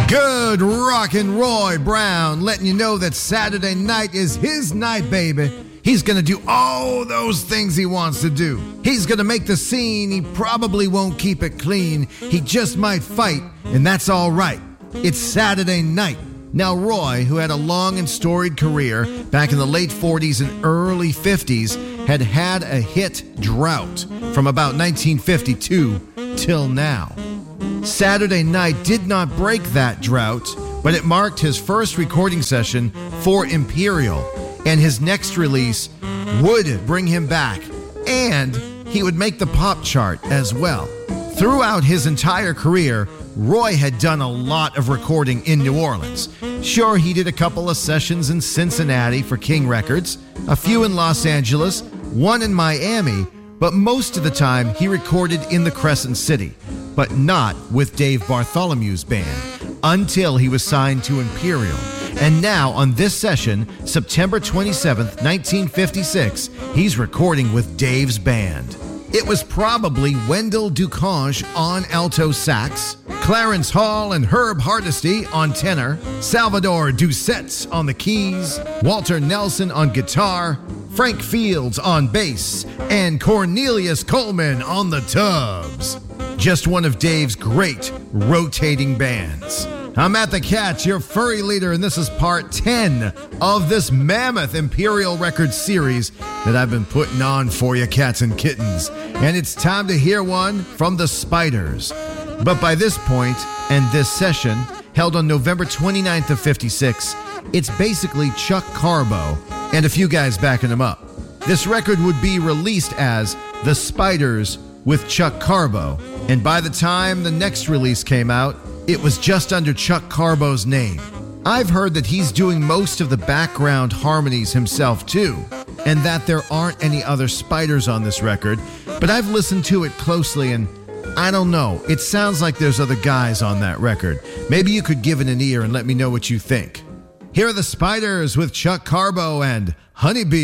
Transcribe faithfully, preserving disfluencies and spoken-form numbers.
Good rockin' Roy Brown letting you know that Saturday night is his night, baby. He's gonna do all those things he wants to do. He's gonna make the scene. He probably won't keep it clean. He just might fight, and that's all right. It's Saturday night. Now, Roy, who had a long and storied career back in the late forties and early fifties, had had a hit drought from about nineteen fifty-two till now. Saturday Night did not break that drought, but it marked his first recording session for Imperial, and his next release would bring him back, and he would make the pop chart as well. Throughout his entire career, Roy had done a lot of recording in New Orleans. Sure, he did a couple of sessions in Cincinnati for King Records, a few in Los Angeles, one in Miami, but most of the time he recorded in the Crescent City, but not with Dave Bartholomew's band, until he was signed to Imperial. And now, on this session, September twenty-seventh, nineteen fifty-six, he's recording with Dave's band. It was probably Wendell Ducange on alto sax, Clarence Hall and Herb Hardesty on tenor, Salvador Doucette on the keys, Walter Nelson on guitar, Frank Fields on bass, and Cornelius Coleman on the tubs. Just one of Dave's great rotating bands. I'm Matt the Cat, your furry leader, and this is part ten of this mammoth Imperial Records series that I've been putting on for you cats and kittens. And it's time to hear one from the Spiders. But by this point, and this session, held on November twenty-ninth of fifty-six, it's basically Chuck Carbo and a few guys backing him up. This record would be released as The Spiders with Chuck Carbo, and by the time the next release came out, it was just under Chuck Carbo's name. I've heard that he's doing most of the background harmonies himself too, and that there aren't any other Spiders on this record, but I've listened to it closely and I don't know, it sounds like there's other guys on that record. Maybe you could give it an ear and let me know what you think. Here are the Spiders with Chuck Carbo and Honeybee.